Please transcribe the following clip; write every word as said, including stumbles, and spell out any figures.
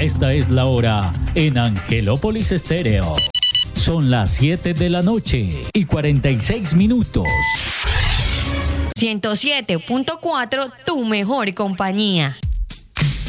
Esta es la hora en Angelópolis Estéreo. Son las siete de la noche y cuarenta y seis minutos. ciento siete punto cuatro, tu mejor compañía.